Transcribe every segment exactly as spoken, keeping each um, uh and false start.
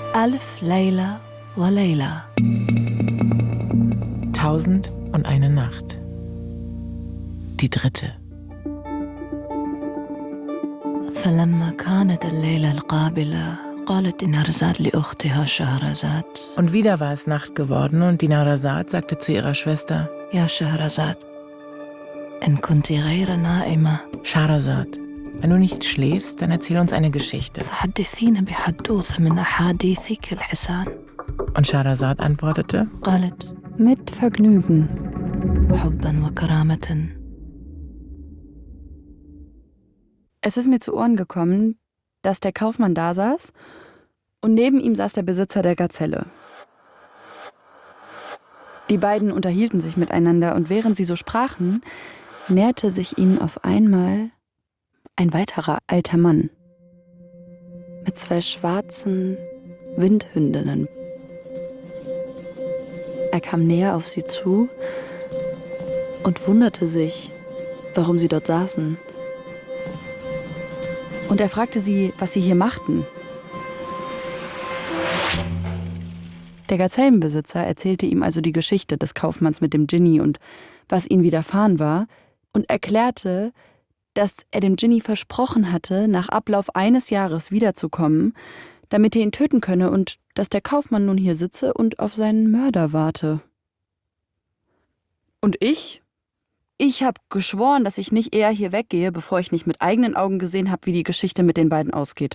ألف ليلة وليلة. Tausend und eine Nacht. Die dritte. فلما كانت الليلة القابلة قالت دينارزاد لأختها شهرزاد. Und wieder war es Nacht geworden und Dinarzad sagte zu ihrer Schwester: يا شهرزاد إن كنت غير نائمة Schahrazad, wenn du nicht schläfst, dann erzähl uns eine Geschichte. فحدثينا بحدوث من أحاديثك الحسان. Und Schahrazad antwortete: قالت Mit Vergnügen. حبا وكرامة. Es ist mir zu Ohren gekommen, dass der Kaufmann da saß und neben ihm saß der Besitzer der Gazelle. Die beiden unterhielten sich miteinander und während sie so sprachen, näherte sich ihnen auf einmal ein weiterer alter Mann mit zwei schwarzen Windhündinnen. Er kam näher auf sie zu und wunderte sich, warum sie dort saßen. Und er fragte sie, was sie hier machten. Der Gazellenbesitzer erzählte ihm also die Geschichte des Kaufmanns mit dem Dschinni und was ihm widerfahren war und erklärte, dass er dem Dschinni versprochen hatte, nach Ablauf eines Jahres wiederzukommen, damit er ihn töten könne und dass der Kaufmann nun hier sitze und auf seinen Mörder warte. Und ich? Ich habe geschworen, dass ich nicht eher hier weggehe, bevor ich nicht mit eigenen Augen gesehen habe, wie die Geschichte mit den beiden ausgeht.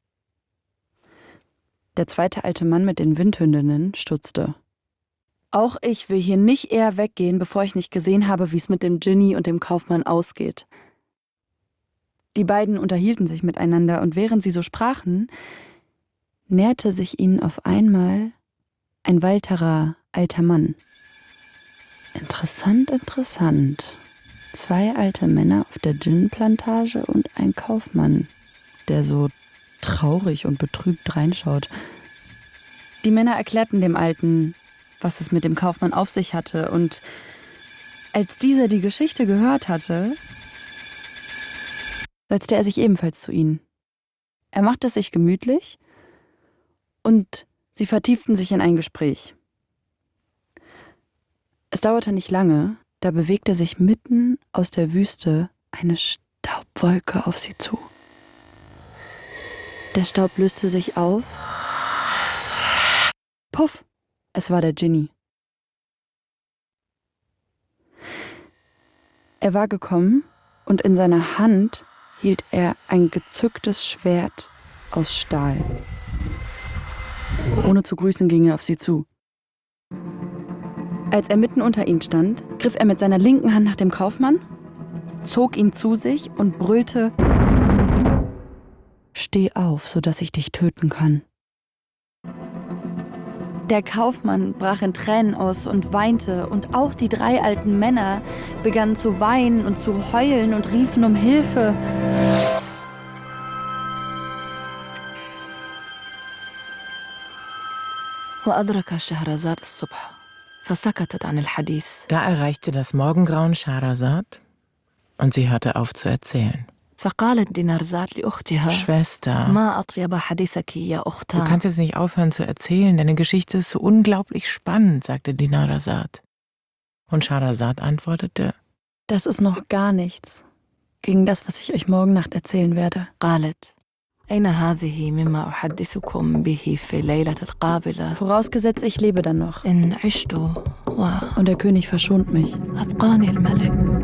Der zweite alte Mann mit den Windhündinnen stutzte. Auch ich will hier nicht eher weggehen, bevor ich nicht gesehen habe, wie es mit dem Dschinni und dem Kaufmann ausgeht. Die beiden unterhielten sich miteinander und während sie so sprachen, näherte sich ihnen auf einmal ein weiterer alter Mann. Interessant, interessant. Zwei alte Männer auf der Dschinn-Plantage und ein Kaufmann, der so traurig und betrübt reinschaut. Die Männer erklärten dem Alten, was es mit dem Kaufmann auf sich hatte, und als dieser die Geschichte gehört hatte, setzte er sich ebenfalls zu ihnen. Er machte es sich gemütlich und sie vertieften sich in ein Gespräch. Es dauerte nicht lange, da bewegte sich mitten aus der Wüste eine Staubwolke auf sie zu. Der Staub löste sich auf. Puff! Es war der Dschinni. Er war gekommen und in seiner Hand hielt er ein gezücktes Schwert aus Stahl. Ohne zu grüßen ging er auf sie zu. Als er mitten unter ihnen stand, griff er mit seiner linken Hand nach dem Kaufmann, zog ihn zu sich und brüllte: Steh auf, sodass ich dich töten kann. Der Kaufmann brach in Tränen aus und weinte, und auch die drei alten Männer begannen zu weinen und zu heulen und riefen um Hilfe. وأدرك شهرزاد الصبح فسكتت عن الحديث. Da erreichte das Morgengrauen Schahrazad und sie hörte auf zu erzählen. فقالت دينارزاد لأختها Schwester, ما أطيب حديثك يا du أختها. kannst jetzt nicht aufhören zu erzählen, deine Geschichte ist so unglaublich spannend, sagte Dinarzad. Und Schahrazad antwortete: Das ist noch gar nichts gegen das, was ich euch morgen Nacht erzählen werde. قالت أين هذه مما أحدثكم به في ليلة القابلة. Vorausgesetzt, ich lebe dann noch. إن عشت Und der König verschont mich. وأبقاني الملك.